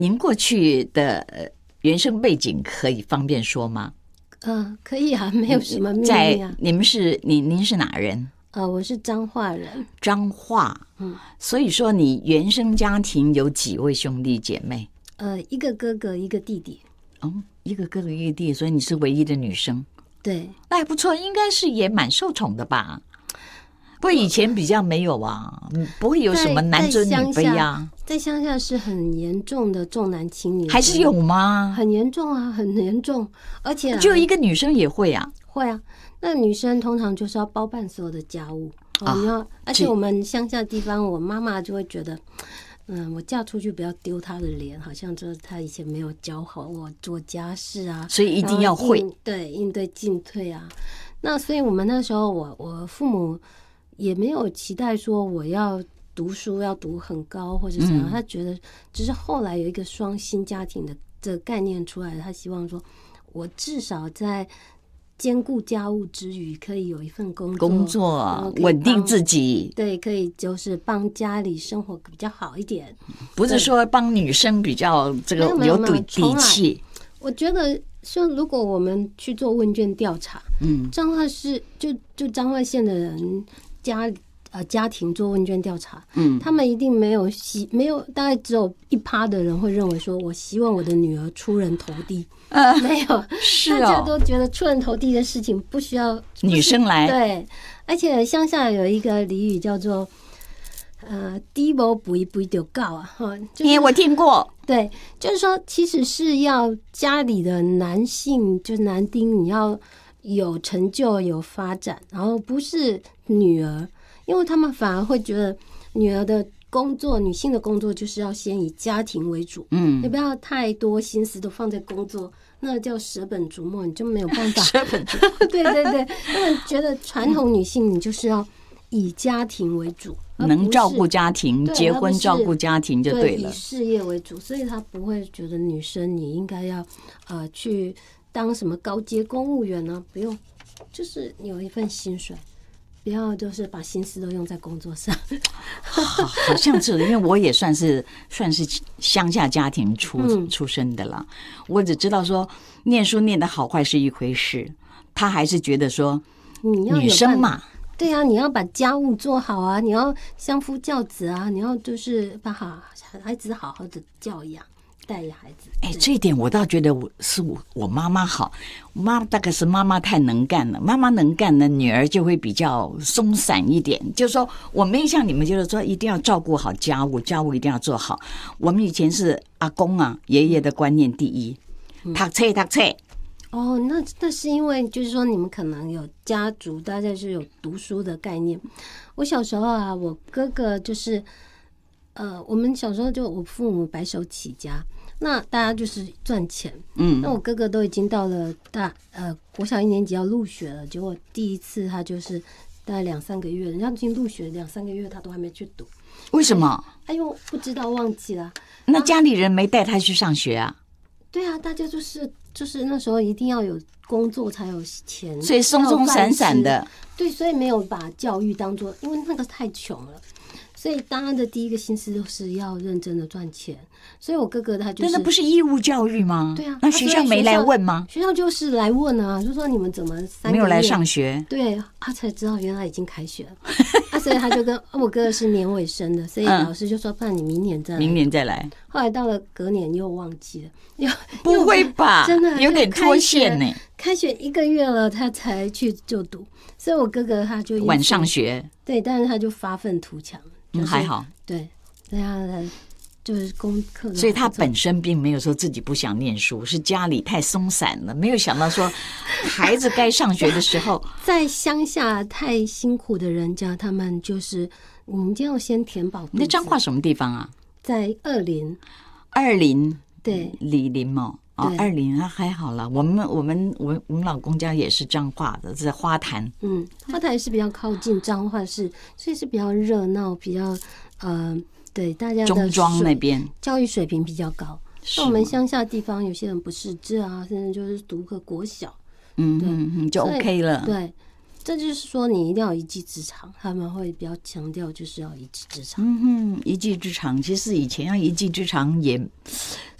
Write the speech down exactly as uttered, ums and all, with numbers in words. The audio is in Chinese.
您过去的呃原生背景可以方便说吗？ 呃，可以啊，没有什么秘密啊。 在你们是您您是哪人？ 呃，我是彰化人。 彰化， 嗯， 所以说你原生家庭有几位兄弟姐妹？ 呃，一个哥哥，一个弟弟。 哦，一个哥哥一个弟弟，所以你是唯一的女生。 对， 那还不错，应该是也蛮受宠的吧？不过以前比较没有啊，不会有什么男尊女卑啊。 在乡下是很严重的重男轻女， 还是有吗？ 很严重啊，很严重，而且、啊、 就一个女生也会啊， 会啊。那女生通常就是要包办所有的家务，哦，你要、啊，而且我们乡下地方，我妈妈就会觉得，嗯，我嫁出去不要丢她的脸，好像就是她以前没有教好我做家事啊， 所以一定要会， 对，应对进退啊。那所以我们那时候我，我我父母也没有期待说我要读书要读很高或者怎样，嗯、他觉得只是后来有一个双薪家庭的这个概念出来，他希望说我至少在兼顾家务之余，可以有一份工作， 工作稳定自己， 对，可以就是帮家里生活比较好一点， 不是说帮女生比较这个有底底气。 我觉得说，如果我们去做问卷调查，嗯，彰化市就就彰化县的人家呃家庭做问卷调查，嗯，他们一定没有希没有，大概只有一趴的人会认为说，我希望我的女儿出人头地。呃，没有， 是哦， 大家都觉得出人头地的事情不需要女生来。 对，而且乡下有一个俚语叫做呃“低毛补一补就告啊”，哈， 因为我听过。 对，就是说，其实是要家里的男性，就是男丁，你要有成就、有发展，然后不是女儿，因为他们反而会觉得女儿的工作，女性的工作就是要先以家庭为主，嗯，你不要太多心思都放在工作，那叫舍本逐末，你就没有办法。 舍本逐末， 对对对，他们觉得传统女性你就是要以家庭为主。 能照顾家庭，结婚照顾家庭就对了。 对，以事业为主，所以他不会觉得女生你应该要呃去当什么高阶公务员呢、啊？不用，就是有一份薪水，不要就是把心思都用在工作上。 好, 好像是，因为我也算是算是乡下家庭出、嗯、出身的了。我只知道说念书念得好坏是一回事，他还是觉得说女生嘛。 对啊，你要把家务做好啊，你要相夫教子啊，你要就是把好孩子好好的教养带孩子。 哎，这一点我倒觉得我是我我妈妈好，妈大概是妈妈太能干了，妈妈能干的女儿就会比较松散一点。就是说，我没像你们就是说一定要照顾好家务，家务一定要做好。我们以前是阿公啊爷爷的观念第一，读册读册。 哦，那那是因为就是说你们可能有家族，大家是有读书的概念。我小时候啊，我哥哥就是呃，我们小时候就我父母白手起家，那大家就是赚钱。嗯，那我哥哥都已经到了大呃国小一年级要入学了，结果第一次他就是大概两三个月，人家已经入学两三个月，他都还没去读。 为什么？ 哎呦，不知道，忘记了。 那家里人没带他去上学啊？ 对啊，大家就是就是那时候一定要有工作才有钱， 所以松松散散的。 对，所以没有把教育当作，因为那个太穷了，所以大家的第一个心思都是要认真的赚钱。所以我哥哥他就是， 但那不是义务教育吗？ 对啊， 那学校没来问吗？ 学校就是来问啊，就说你们怎么三个月没有来上学？ 对，他才知道原来已经开学了。啊，所以他就跟我哥哥是年尾生的，所以老师就说不然你明年再来， 明年再来。 后来到了隔年又忘记了，又不会吧？ 真的有点脱线呢。 开学一个月了，他才去就读，所以我哥哥他就晚上学。 对，但是他就发愤图强，就是、 嗯，还好。 对，对他就是功课， 所以他本身并没有说自己不想念书，是家里太松散了，没有想到说孩子该上学的时候， 在乡下太辛苦的人家，他们就是你一定要先填饱肚子。 你在彰化什么地方啊？ 在二林。 二林， 对， 李林哦。哦，二林啊还好了，我们我们我我们老公家也是彰化的，在花坛。 嗯，花坛是比较靠近彰化市，所以是比较热闹，比较呃，对大家的中庄那边教育水平比较高。那我们乡下地方有些人不识字啊，甚至就是读个国小， 嗯嗯嗯就 OK 了。 对， 这就是说你一定要一技之长，他们会比较强调就是要一技之长。 嗯哼，一技之长，其实以前要一技之长也